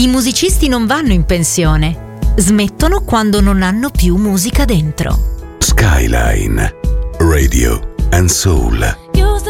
I musicisti non vanno in pensione, smettono quando non hanno più musica dentro. Skyline Radio and Soul.